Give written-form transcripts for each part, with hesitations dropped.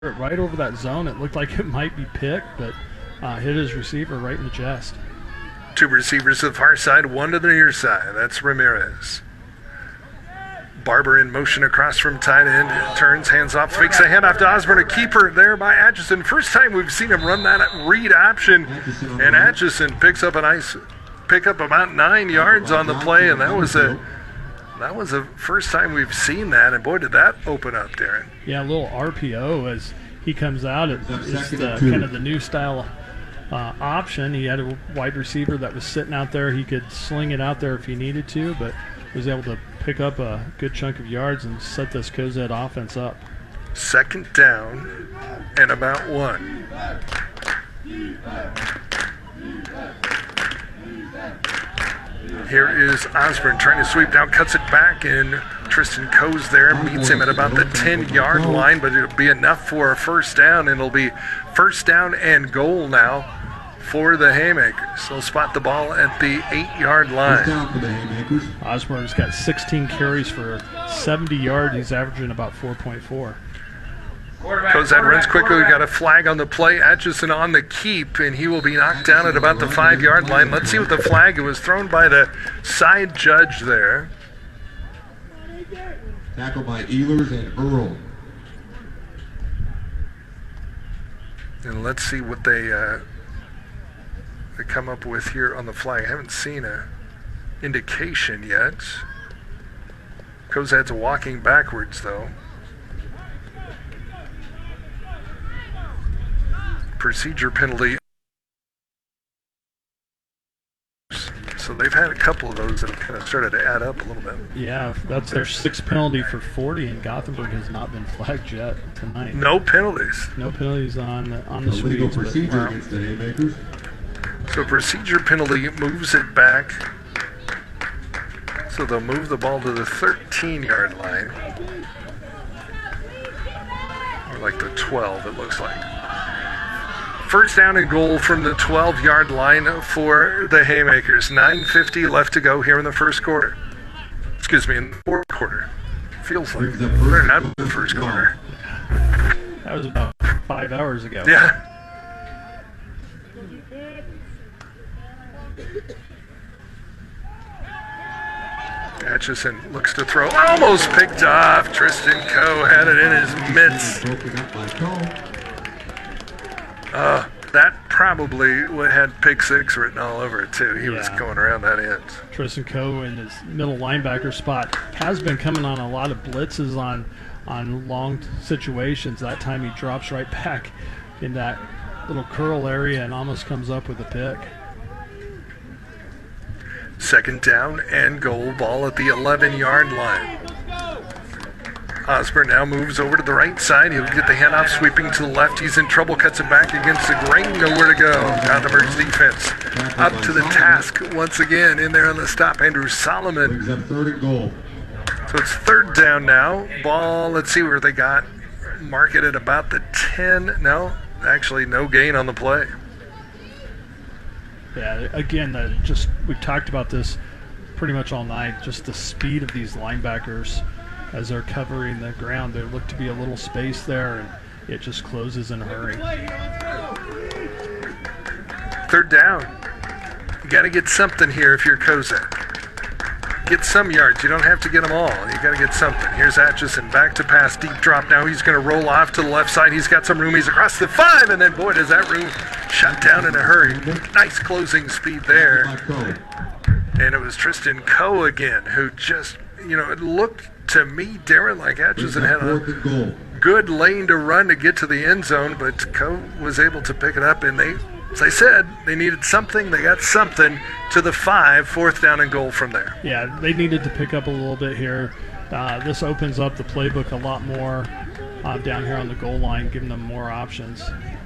right over that zone. It looked like it might be picked, but hit his receiver right in the chest. Two receivers to the far side, one to the near side. That's Ramirez. Barber in motion across from tight end. Turns, hands off, fakes a handoff to Osborne. A keeper there by Atchison. First time we've seen him run that read option. And Atchison picks up a nice pickup about 9 yards on the play. And that was the first time we've seen that. And boy, did that open up, Darren. Yeah, a little RPO as he comes out. It's kind of the new style option. He had a wide receiver that was sitting out there. He could sling it out there if he needed to, but was able to pick up a good chunk of yards and set this Cozad offense up. Second down and about 1. Here is Osborne trying to sweep down, cuts it back, and Tristan Coe's there, meets him at about the 10-yard line, but it'll be enough for a first down, and it'll be first down and goal now for the Haymakers. They'll spot the ball at the 8-yard line. Osborne's got 16 carries for 70 yards. He's averaging about 4.4. Cozad runs quickly. We got a flag on the play. Atchison on the keep, and he will be knocked down at about the 5-yard line. Let's see what the flag. It was thrown by the side judge there. Tackled by Ehlers and Earl. And let's see what they come up with here on the flag. I haven't seen a indication yet. Cozad's walking backwards, though. Procedure penalty. So they've had a couple of those that have kind of started to add up a little bit. Yeah, that's their 6th penalty for 40, and Gothenburg has not been flagged yet tonight. No penalties. No penalties on the Swedes. Procedure against the Haymakers. So procedure penalty moves it back. So they'll move the ball to the 13-yard line. Or like the 12, it looks like. First down and goal from the 12-yard line for the Haymakers. 9:50 left to go here in the first quarter. Excuse me, in the fourth quarter. Feels like we're not in the first quarter. That was about 5 hours ago. Yeah. Atchison looks to throw. Almost picked off. Tristan Coe had it in his mitts. That probably had pick 6 written all over it, too. He was going around that end. Tristan Coe in his middle linebacker spot has been coming on a lot of blitzes on long situations. That time he drops right back in that little curl area and almost comes up with a pick. Second down and goal, ball at the 11-yard line. Osborne now moves over to the right side. He'll get the handoff, sweeping to the left. He's in trouble, cuts it back against the grain. Nowhere to go. Gothenburg's defense up to the task once again. In there on the stop, Andrew Solomon. Third and goal. So it's third down now. Ball, let's see where they got. Mark it at about the 10. No, actually no gain on the play. Yeah, again, we've talked about this pretty much all night. Just the speed of these linebackers as they're covering the ground. There looked to be a little space there, and it just closes in a hurry. Third down. You got to get something here if you're Cozad. Get some yards. You don't have to get them all. You got to get something. Here's Atchison back to pass, deep drop. Now he's going to roll off to the left side. He's got some room. He's across the 5, and then boy, does that room shut down in a hurry. Nice closing speed there. And it was Tristan Coe again, who just, it looked to me, Darren, like Atchison had a good lane to run to get to the end zone, but Coe was able to pick it up, and they, as I said, they needed something. They got something to the 5, fourth down and goal from there. Yeah, they needed to pick up a little bit here. This opens up the playbook a lot more down here on the goal line, giving them more options.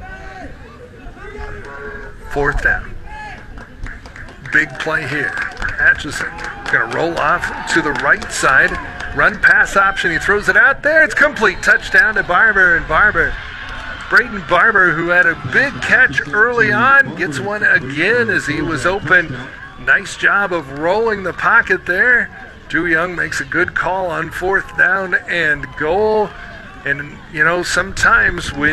Fourth down. Big play here. Atchison going to roll off to the right side. Run pass option. He throws it out there. It's complete. Touchdown to Barber. And Braden Barber, who had a big catch early on, gets one again as he was open. Nice job of rolling the pocket there. Drew Young makes a good call on fourth down and goal. And, you know, sometimes when